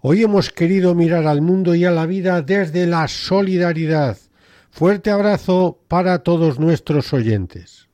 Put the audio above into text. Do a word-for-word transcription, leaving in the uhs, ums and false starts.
Hoy hemos querido mirar al mundo y a la vida desde la solidaridad. Fuerte abrazo para todos nuestros oyentes.